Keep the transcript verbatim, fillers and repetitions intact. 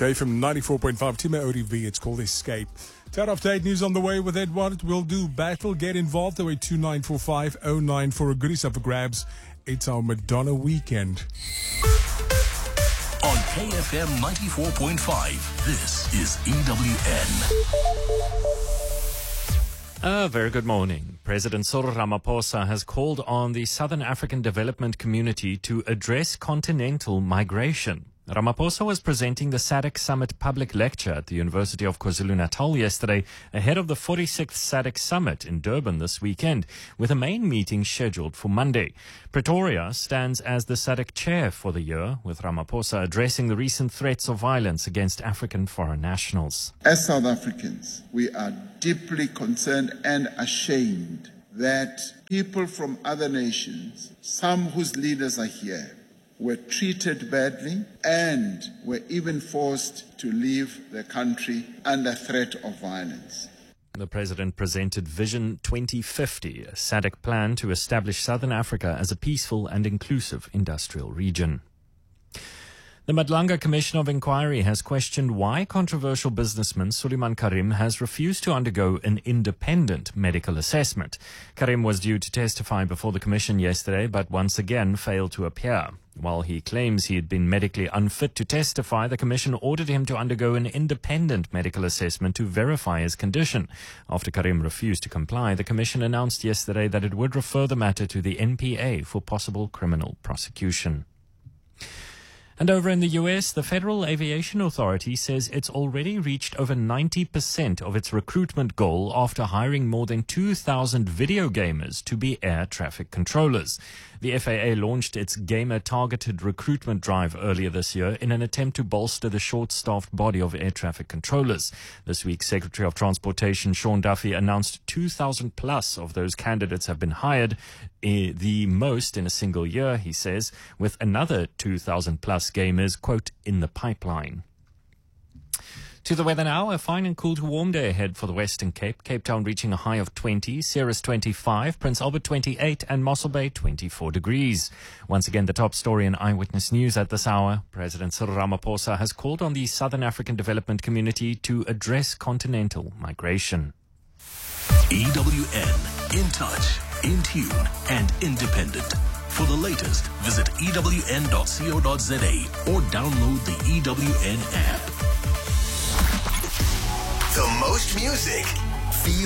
K from ninety-four point five, Tim O D V. It's called Escape. Ten update news on the way with Edward. We'll do battle. Get involved. The way two nine four five oh nine for a goodies up for grabs. It's our Madonna weekend. On K F M ninety-four point five, this is E W N. A very good morning. President Cyril Ramaphosa has called on the Southern African development community to address continental migration. Ramaphosa was presenting the SADC Summit public lecture at the University of KwaZulu-Natal yesterday ahead of the forty-sixth SADC Summit in Durban this weekend, with a main meeting scheduled for Monday. Pretoria stands as the SADC chair for the year, with Ramaphosa addressing the recent threats of violence against African foreign nationals. As South Africans, we are deeply concerned and ashamed that people from other nations, some whose leaders are here, were treated badly and were even forced to leave the country under threat of violence. The president presented Vision twenty fifty, a SADC plan to establish Southern Africa as a peaceful and inclusive industrial region. The Madlanga Commission of Inquiry has questioned why controversial businessman Suleiman Karim has refused to undergo an independent medical assessment. Karim was due to testify before the commission yesterday, but once again failed to appear. While he claims he had been medically unfit to testify, the commission ordered him to undergo an independent medical assessment to verify his condition. After Karim refused to comply, the commission announced yesterday that it would refer the matter to the N P A for possible criminal prosecution. And over in the U S, the Federal Aviation Authority says it's already reached over ninety percent of its recruitment goal after hiring more than two thousand video gamers to be air traffic controllers. The F A A launched its gamer-targeted recruitment drive earlier this year in an attempt to bolster the short-staffed body of air traffic controllers. This week, Secretary of Transportation Sean Duffy announced two thousand plus of those candidates have been hired, the most in a single year, he says, with another two thousand plus gamers, quote, in the pipeline. To the weather now, a fine and cool to warm day ahead for the Western Cape. Cape Town reaching a high of twenty, Ceres twenty-five, Prince Albert twenty-eight, and Mossel Bay twenty-four degrees. Once again, the top story in Eyewitness News at this hour. President Cyril Ramaphosa has called on the Southern African development community to address continental migration. E W N, in touch, in tune, and independent. For the latest, visit E W N dot co dot za or download the E W N app. The most music